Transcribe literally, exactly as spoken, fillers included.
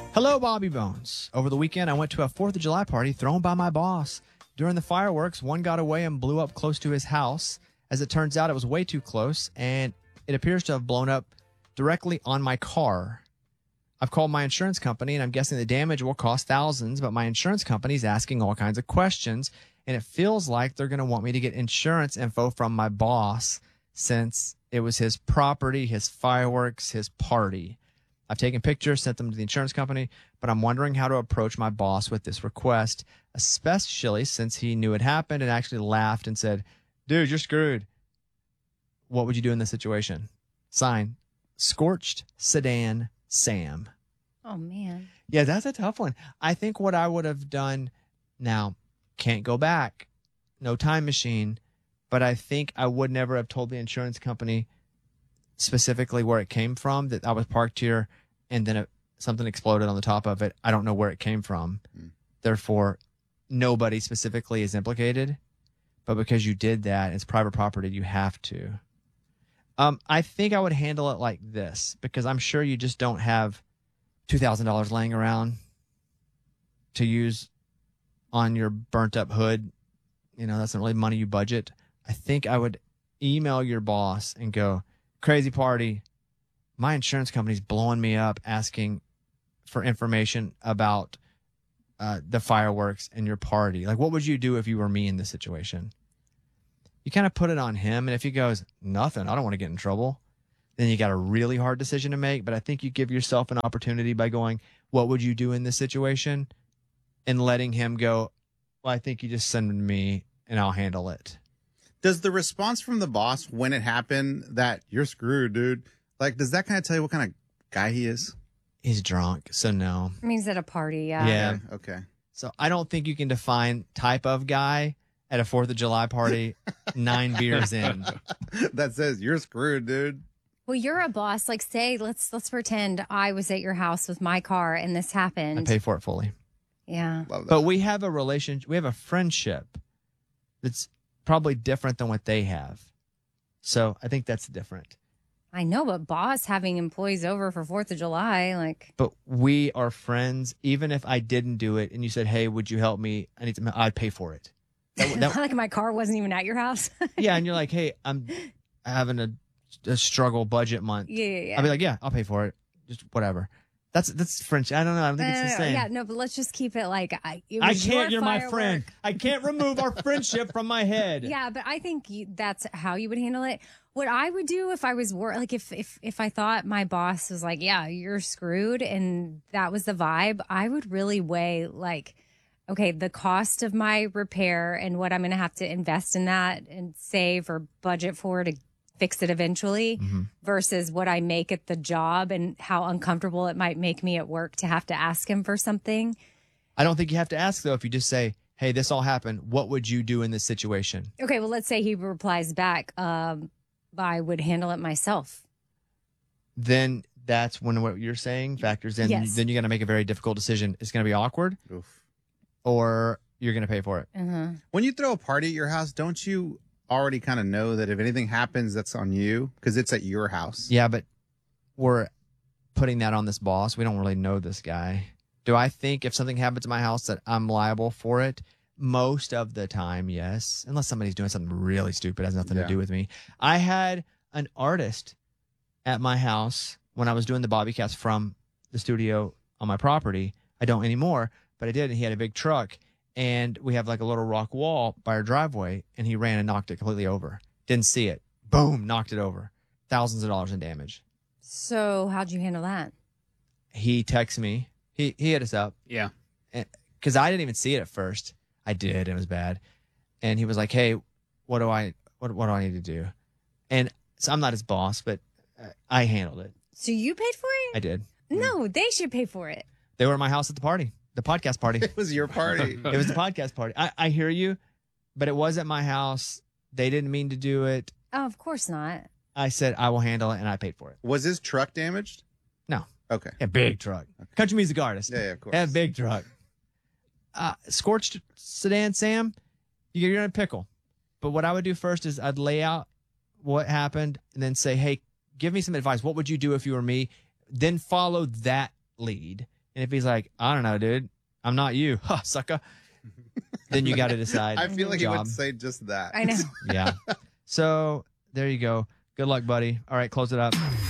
Hello, Bobby Bones. Over the weekend, I went to a fourth of July party thrown by my boss. During the fireworks, one got away and blew up close to his house. As it turns out, it was way too close, and it appears to have blown up directly on my car. I've called my insurance company, and I'm guessing the damage will cost thousands, but my insurance company is asking all kinds of questions, and it feels like they're going to want me to get insurance info from my boss since it was his property, his fireworks, his party. I've taken pictures, sent them to the insurance company, but I'm wondering how to approach my boss with this request, especially since he knew it happened and actually laughed and said, dude, you're screwed. What would you do in this situation? Sign, Scorched Sedan Sam. Oh, man. Yeah, that's a tough one. I think what I would have done now, can't go back, no time machine, but I think I would never have told the insurance company specifically where it came from, that I was parked here and then it, something exploded on the top of it. I don't know where it came from. Mm. Therefore, nobody specifically is implicated. But because you did that, it's private property, you have to. Um, I think I would handle it like this, because I'm sure you just don't have two thousand dollars laying around to use on your burnt up hood. You know, that's not really money you budget. I think I would email your boss and go, crazy party. My insurance company's blowing me up asking for information about uh, the fireworks and your party. Like, what would you do if you were me in this situation? You kind of put it on him. And if he goes, nothing, I don't want to get in trouble, then you got a really hard decision to make. But I think you give yourself an opportunity by going, what would you do in this situation? And letting him go, well, I think you just send me and I'll handle it. Does the response from the boss when it happened that you're screwed, dude, like, does that kind of tell you what kind of guy he is? He's drunk, so no. I mean, he's at a party, yeah. Yeah. Okay. okay. So I don't think you can define type of guy at a fourth of July party nine beers in. That says you're screwed, dude. Well, you're a boss. Like, say, let's let's pretend I was at your house with my car and this happened. I pay for it fully. Yeah. Love that. But we have a relationship, we have a friendship that's probably different than what they have. So I think that's different. I know, but boss having employees over for fourth of July, like. But we are friends. Even if I didn't do it and you said, hey, would you help me? I need to, I'd pay for it. That, that, like my car wasn't even at your house. Yeah. And you're like, hey, I'm having a, a struggle budget month. Yeah, yeah, yeah. I'd be like, yeah, I'll pay for it. Just whatever. That's that's French. I don't know. I don't think no, it's no, the same. Yeah, no, but let's just keep it like I. It I was can't. your You're my firework. friend. I can't remove our friendship from my head. Yeah, but I think you, that's how you would handle it. What I would do if I was wor- like if if if I thought my boss was like, yeah, you're screwed, and that was the vibe, I would really weigh like, okay, the cost of my repair and what I'm going to have to invest in that and save or budget for to fix it eventually, mm-hmm. versus what I make at the job and how uncomfortable it might make me at work to have to ask him for something. I don't think you have to ask, though, if you just say, hey, this all happened. What would you do in this situation? Okay, well, let's say he replies back, um, I would handle it myself. Then that's when what you're saying factors in. Yes. Then you're going to make a very difficult decision. It's going to be awkward. Oof. Or you're going to pay for it. Uh-huh. When you throw a party at your house, don't you already kind of know that if anything happens, that's on you because it's at your house? Yeah, but we're putting that on this boss. We don't really know this guy. Do I think if something happens to my house that I'm liable for it? Most of the time, yes. Unless somebody's doing something really stupid, has nothing Yeah. to do with me. I had an artist at my house when I was doing the Bobbycast from the studio on my property. I don't anymore, but I did, and he had a big truck. And we have like a little rock wall by our driveway, and he ran and knocked it completely over. Didn't see it. Boom, knocked it over. Thousands of dollars in damage. So how'd you handle that? He texted me. He he hit us up. Yeah. Because I didn't even see it at first. I did. It was bad. And he was like, hey, what do I what what do I need to do? And so I'm not his boss, but I handled it. So you paid for it? I did. No, they should pay for it. They were at my house at the party. The podcast party. It was your party. It was the podcast party. I, I hear you, but it was at my house. They didn't mean to do it. Oh, of course not. I said, I will handle it, and I paid for it. Was his truck damaged? No. Okay. A big truck. Country music artist. Yeah, yeah, of course. A big truck. Uh, Scorched Sedan Sam, you're in a pickle. But what I would do first is I'd lay out what happened and then say, hey, give me some advice. What would you do if you were me? Then follow that lead And if he's like, I don't know, dude, I'm not you, huh, sucker. Then you got to decide. I feel like job. he would say just that. I know. Yeah. So there you go. Good luck, buddy. All right, close it up.